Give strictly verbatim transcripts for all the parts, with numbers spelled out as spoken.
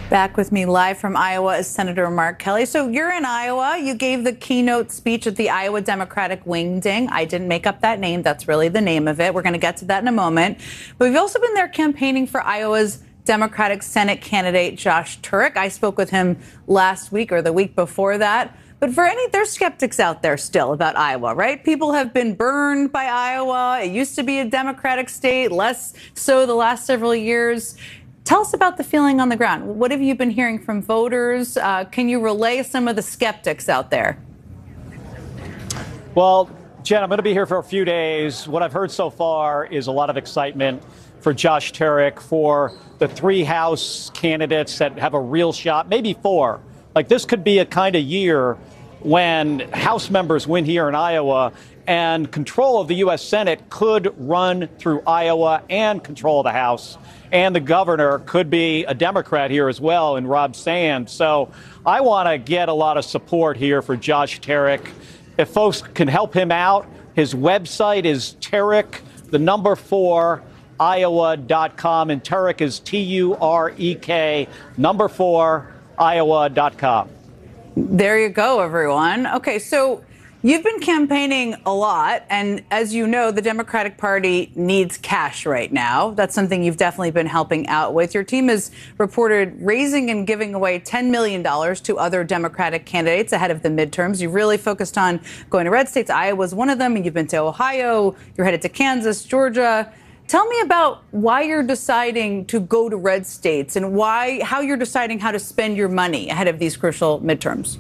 Back with me live from Iowa is Senator Mark Kelly. So you're in Iowa. You gave the keynote speech at the Iowa Democratic Wingding. I didn't make up that name. That's really the name of it. We're going to get to that in a moment. But you've also been there campaigning for Iowa's Democratic Senate candidate, Josh Turek. I spoke with him last week or the week before that. But for any, there's skeptics out there still about Iowa, right? People have been burned by Iowa. It used to be a Democratic state, less so the last several years. Tell us about the feeling on the ground. What have you been hearing from voters? Uh, can you relay some of the skeptics out there? Well, Jen, I'm going to be here for a few days. What I've heard so far is a lot of excitement for Josh Turek, for the three House candidates that have a real shot, maybe four. Like, this could be a kind of year when House members win here in Iowa and control of the U S Senate could run through Iowa and control the House. And the governor could be a Democrat here as well, in Rob Sands. So I want to get a lot of support here for Josh Turek. If folks can help him out, his website is Turek, the number four, Iowa dot com. And Turek is T U R E K, number four, Iowa dot com. There you go, everyone. Okay, so you've been campaigning a lot, and as you know, the Democratic Party needs cash right now. That's something you've definitely been helping out with. Your team has reported raising and giving away ten million dollars to other Democratic candidates ahead of the midterms. You've really focused on going to red states. Iowa's one of them, and you've been to Ohio. You're headed to Kansas, Georgia. Tell me about why you're deciding to go to red states and why, how you're deciding how to spend your money ahead of these crucial midterms.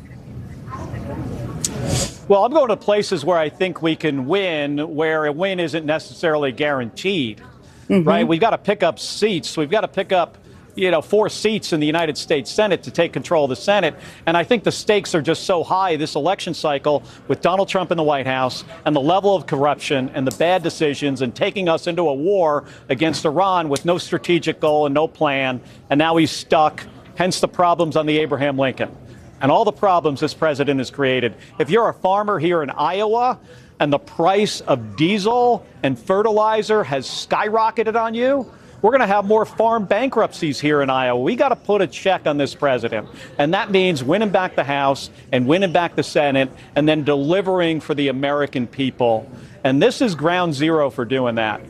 Well, I'm going to places where I think we can win, where a win isn't necessarily guaranteed, mm-hmm. right? We've got to pick up seats. We've got to pick up, you know, four seats in the United States Senate to take control of the Senate. And I think the stakes are just so high this election cycle with Donald Trump in the White House and the level of corruption and the bad decisions and taking us into a war against Iran with no strategic goal and no plan. And now he's stuck, hence the problems on the Abraham Lincoln and all the problems this president has created. If you're a farmer here in Iowa and the price of diesel and fertilizer has skyrocketed on you, we're going to have more farm bankruptcies here in Iowa. We got to put a check on this president. And that means winning back the House and winning back the Senate and then delivering for the American people. And this is ground zero for doing that.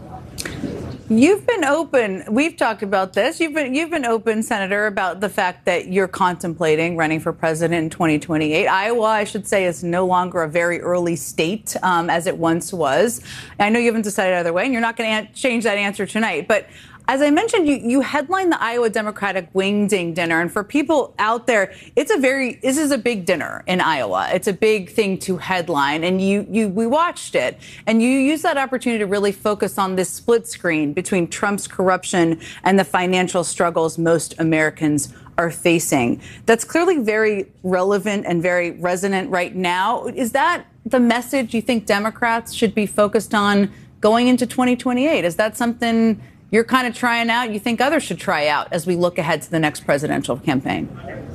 You've been open. We've talked about this. You've been you've been open, Senator, about the fact that you're contemplating running for president in twenty twenty-eight. Iowa, I should say, is no longer a very early state um, as it once was. I know you haven't decided either way, and you're not going to change that answer tonight. But as I mentioned, you, you headlined the Iowa Democratic Wingding dinner. And for people out there, it's a very, this is a big dinner in Iowa. It's a big thing to headline. And you, you, we watched it. And you used that opportunity to really focus on this split screen between Trump's corruption and the financial struggles most Americans are facing. That's clearly very relevant and very resonant right now. Is that the message you think Democrats should be focused on going into twenty twenty-eight? Is that something you're kind of trying out, you think others should try out as we look ahead to the next presidential campaign?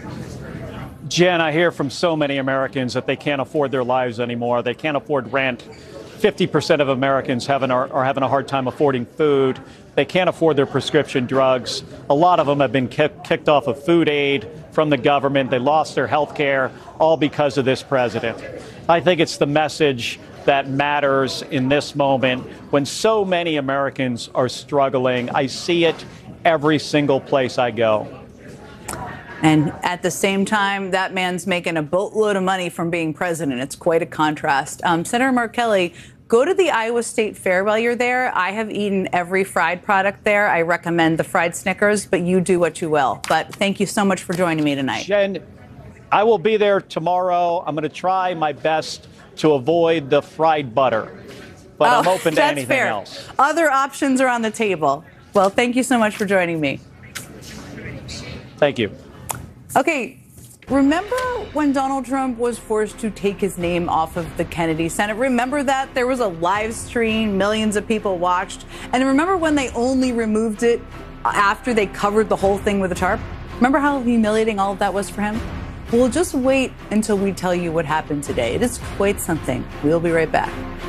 Jen, I hear from so many Americans that they can't afford their lives anymore. They can't afford rent. fifty percent of Americans having, are, are having a hard time affording food. They can't afford their prescription drugs. A lot of them have been kick, kicked off of food aid from the government. They lost their health care, all because of this president. I think it's the message that matters in this moment when so many Americans are struggling. I see it every single place I go. And at the same time, that man's making a boatload of money from being president. It's quite a contrast. Um, Senator Mark Kelly, go to the Iowa State Fair while you're there. I have eaten every fried product there. I recommend the fried Snickers, but you do what you will. But thank you so much for joining me tonight. Jen, I will be there tomorrow. I'm going to try my best to avoid the fried butter, but oh, I'm open to anything fair. else. Other options are on the table. Well, thank you so much for joining me. Thank you. Okay, remember when Donald Trump was forced to take his name off of the Kennedy Center? Remember that? There was a live stream, millions of people watched. And remember when they only removed it after they covered the whole thing with a tarp? Remember how humiliating all of that was for him? We'll just wait until we tell you what happened today. It is quite something. We'll be right back.